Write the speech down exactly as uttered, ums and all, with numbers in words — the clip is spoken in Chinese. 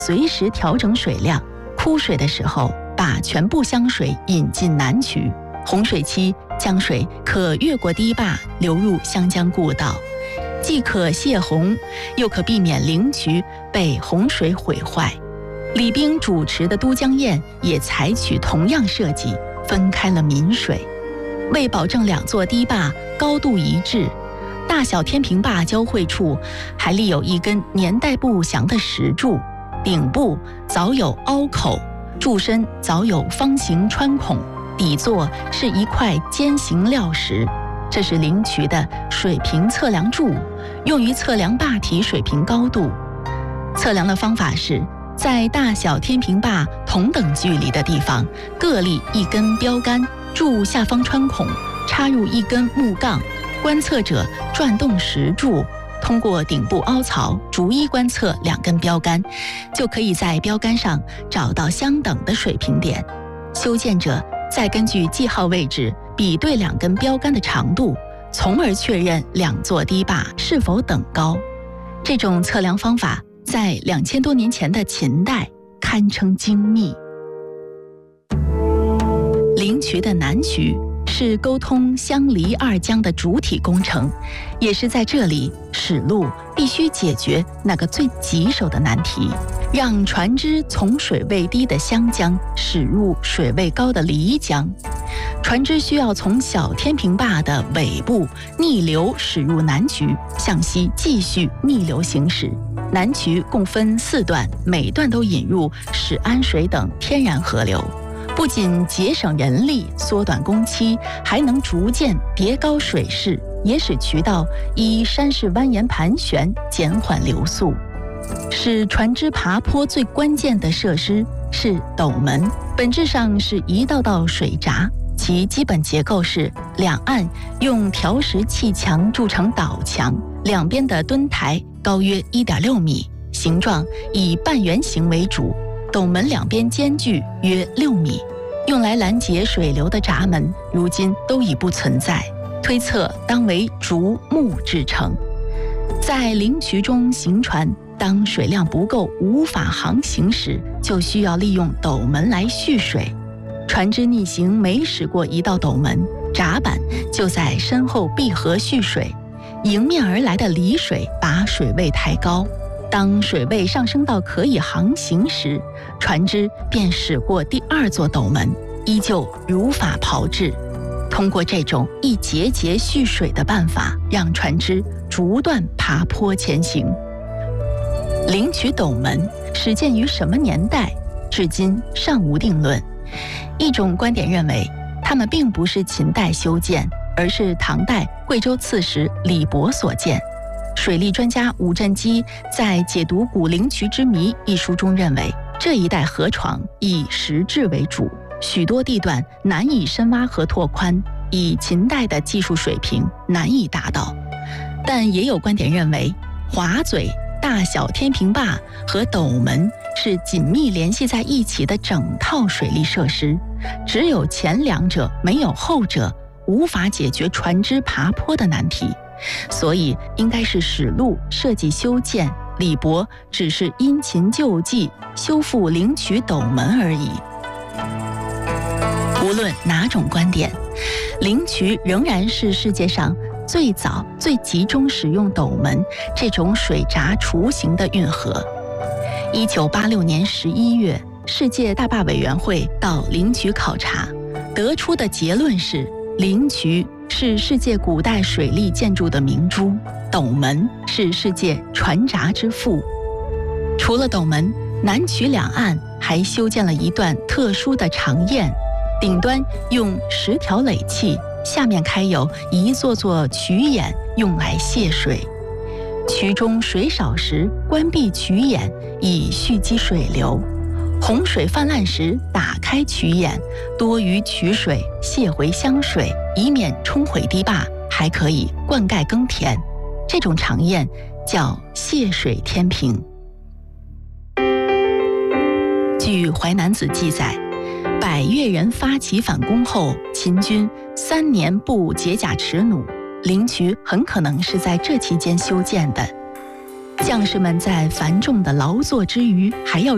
随时调整水量，枯水的时候把全部湘水引进南渠，洪水期江水可越过堤坝流入湘江故道，既可泄洪，又可避免灵渠被洪水毁坏。李冰主持的都江堰也采取同样设计，分开了民水。为保证两座堤坝高度一致，大小天平坝交汇处还立有一根年代不详的石柱，顶部早有凹口，柱身早有方形穿孔，底座是一块尖形料石，这是灵渠的水平测量柱，用于测量坝体水平高度。测量的方法是在大小天平坝同等距离的地方各立一根标杆，柱下方穿孔，插入一根木杠，观测者转动石柱，通过顶部凹槽逐一观测两根标杆，就可以在标杆上找到相等的水平点。修建者再根据记号位置比对两根标杆的长度，从而确认两座堤坝是否等高。这种测量方法在两千多年前的秦代堪称精密。灵渠的南渠是沟通湘黎二江的主体工程，也是在这里史路必须解决那个最棘手的难题，让船只从水位低的湘江驶入水位高的漓江。船只需要从小天平坝的尾部逆流驶入南渠，向西继续逆流行驶。南渠共分四段，每段都引入始安水等天然河流，不仅节省人力、缩短工期，还能逐渐叠高水势，也使渠道依山势蜿蜒盘旋，减缓流速。使船只爬坡最关键的设施是斗门，本质上是一道道水闸，其基本结构是两岸用条石砌墙筑成岛墙，两边的墩台高约 一点六米，形状以半圆形为主，斗门两边间距约六米。用来拦截水流的闸门如今都已不存在，推测当为竹木制成。在灵渠中行船，当水量不够无法航行时，就需要利用斗门来蓄水。船只逆行每驶过一道斗门，闸板就在身后闭合蓄水，迎面而来的漓水把水位抬高，当水位上升到可以航行时，船只便驶过第二座斗门，依旧如法炮制。通过这种一节节蓄水的办法，让船只逐段爬坡前行。灵渠斗门始建于什么年代，至今尚无定论。一种观点认为，它们并不是秦代修建，而是唐代贵州刺史李博所建。水利专家伍振基在《解读古灵渠之谜》一书中认为，这一带河床以石质为主，许多地段难以深挖和拓宽，以秦代的技术水平难以达到。但也有观点认为，华嘴、大小天平坝和斗门是紧密联系在一起的整套水利设施，只有前两者没有后者，无法解决船只爬坡的难题。所以应该是史路设计修建，李博只是因勤救济，修复灵渠斗门而已。无论哪种观点，灵渠仍然是世界上最早最集中使用斗门这种水闸雏形的运河。一九八六年十一月，世界大坝委员会到灵渠考察，得出的结论是，灵渠是世界古代水利建筑的明珠，斗门是世界船闸之父。除了斗门，南渠两岸还修建了一段特殊的长堰，顶端用十条垒砌，下面开有一座座渠眼，用来泄水。渠中水少时，关闭渠眼以蓄积水流；洪水泛滥时，打开渠眼，多余渠水泄回湘水，以免冲毁堤坝，还可以灌溉耕田。这种长堰叫泄水天平。据《淮南子》记载，百越人发起反攻后，秦军三年不解甲持弩，灵渠很可能是在这期间修建的。将士们在繁重的劳作之余，还要